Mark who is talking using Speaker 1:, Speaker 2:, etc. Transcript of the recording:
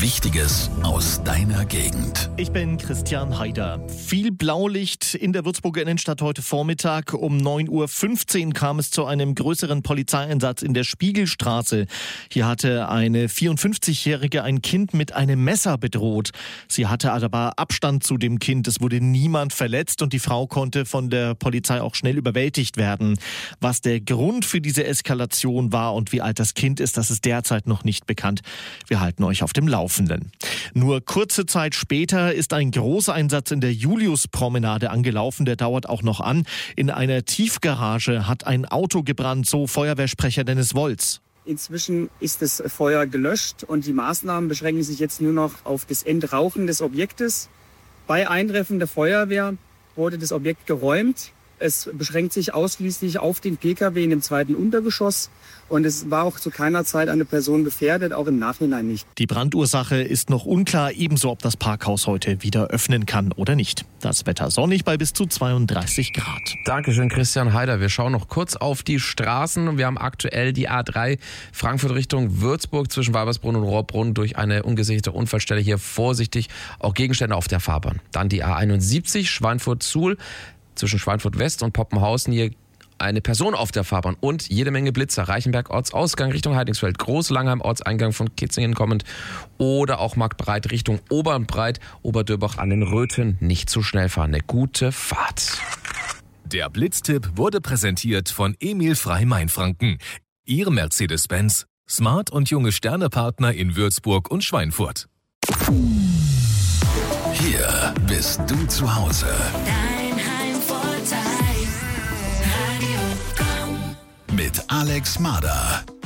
Speaker 1: Wichtiges aus deiner Gegend.
Speaker 2: Ich bin Christian Haider. Viel Blaulicht in der Würzburger Innenstadt heute Vormittag. Um 9.15 Uhr kam es zu einem größeren Polizeieinsatz in der Spiegelstraße. Hier hatte eine 54-Jährige ein Kind mit einem Messer bedroht. Sie hatte aber Abstand zu dem Kind. Es wurde niemand verletzt und die Frau konnte von der Polizei auch schnell überwältigt werden. Was der Grund für diese Eskalation war und wie alt das Kind ist, das ist derzeit noch nicht bekannt. Wir halten euch auf dem Laufenden. Nur kurze Zeit später ist ein Großeinsatz in der Juliuspromenade angelaufen. Der dauert auch noch an. In einer Tiefgarage hat ein Auto gebrannt, so Feuerwehrsprecher Dennis Wolz.
Speaker 3: Inzwischen ist das Feuer gelöscht und die Maßnahmen beschränken sich jetzt nur noch auf das Entrauchen des Objektes. Bei Eintreffen der Feuerwehr wurde das Objekt geräumt. Es beschränkt sich ausschließlich auf den Pkw in dem zweiten Untergeschoss und es war auch zu keiner Zeit eine Person gefährdet, auch im Nachhinein nicht.
Speaker 2: Die Brandursache ist noch unklar, ebenso ob das Parkhaus heute wieder öffnen kann oder nicht. Das Wetter sonnig bei bis zu 32 Grad.
Speaker 4: Dankeschön, Christian Haider. Wir schauen noch kurz auf die Straßen. Wir haben aktuell die A3 Frankfurt Richtung Würzburg zwischen Weibersbrunn und Rohrbrunn durch eine ungesicherte Unfallstelle. Hier vorsichtig, auch Gegenstände auf der Fahrbahn. Dann die A71 Schweinfurt-Suhl. Zwischen Schweinfurt West und Poppenhausen hier eine Person auf der Fahrbahn und jede Menge Blitzer. Reichenberg Ortsausgang Richtung Heidingsfeld, Groß-Langheim Ortseingang von Kitzingen kommend oder auch Marktbreit Richtung Obernbreit, Oberdörbach an den Röthen. Nicht zu schnell fahren, eine gute Fahrt.
Speaker 1: Der Blitztipp wurde präsentiert von Emil Frey Mainfranken. Ihr Mercedes-Benz, Smart und junge Sternepartner in Würzburg und Schweinfurt. Hier bist du zu Hause. Mit Alex Mader.